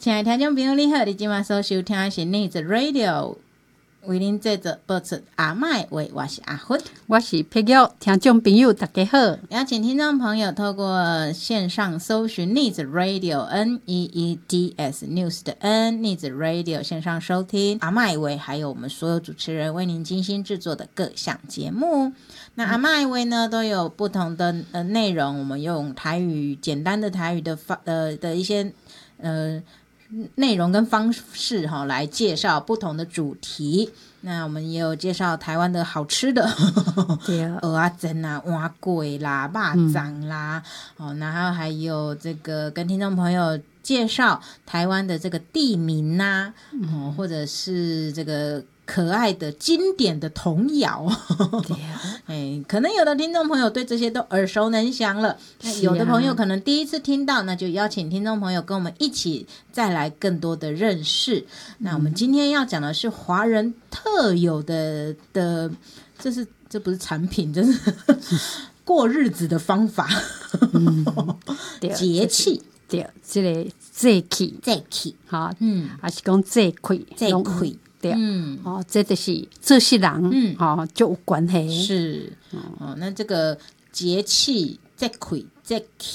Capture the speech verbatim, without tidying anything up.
亲爱的听众朋友你好，你今晚所收听的是 Needs Radio， 为您制作播出阿嬷的话，我是阿芬， 我是佩玉，听众朋友大家好。 邀请听众朋友透过线上搜寻 Needs Radio N E E D S News 的 N Needs Radio 线上收听阿嬷的话，还有我们所有主持人为您精心制作的各项节目。那阿嬷的话呢，都有不同的呃内容，我们用台语简单的台语的发呃的一些呃。内容跟方式齁来介绍不同的主题。那我们也有介绍台湾的好吃的，对，蚵仔煎啦、碗粿啦、肉粽啦、嗯哦，然后还有这个跟听众朋友介绍台湾的这个地名呐、啊嗯哦，或者是这个可爱的经典的童谣，对哎，可能有的听众朋友对这些都耳熟能详了，那有的朋友可能第一次听到，那就邀请听众朋友跟我们一起再来更多的认识。那我们今天要讲的是华人特有的的，这是这不是产品，这是过日子的方法，嗯、节气。 对，这个节气， 节气， 哈，嗯，还是讲节气， 节气。 对，嗯，哦，这就是这些人，嗯，哦，就有关系。 是，哦，那这个节气节气节气